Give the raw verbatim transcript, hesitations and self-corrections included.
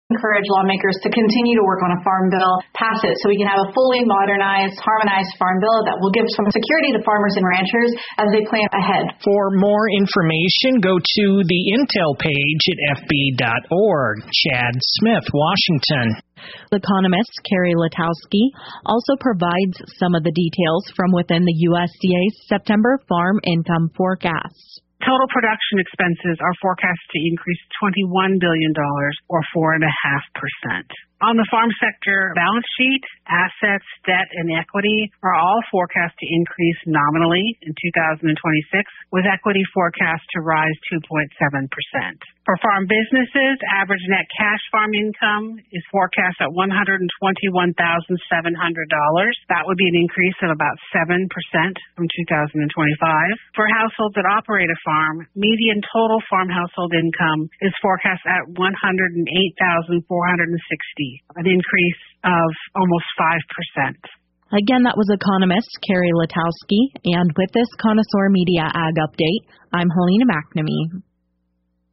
encourage lawmakers to continue to work on a farm bill, pass it so we can have a fully modernized, harmonized farm bill that will give some security to farmers and ranchers as they plan ahead. For more information, go to the Intel page at f b dot org. Chad Smith, Washington. Economist Carrie Letowski also provides some of the details from within the U S D A's September farm income forecast. Total production expenses are forecast to increase twenty-one billion dollars or four point five percent. On the farm sector balance sheet, assets, debt, and equity are all forecast to increase nominally in two thousand twenty-six, with equity forecast to rise two point seven percent. For farm businesses, average net cash farm income is forecast at one hundred twenty-one thousand seven hundred dollars. That would be an increase of about seven percent from two thousand twenty-five. For households that operate a farm, median total farm household income is forecast at one hundred eight thousand four hundred sixty dollars, an increase of almost five percent. Again, that was economist Carrie Letowski. And with this Connoisseur Media Ag Update, I'm Helena McNamee.